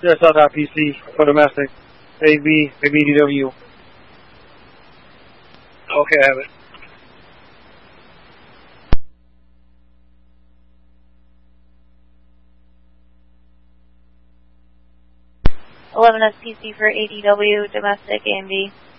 Yes, PC for domestic. AB DW. Okay, I have it. PC for ADW, domestic AMB.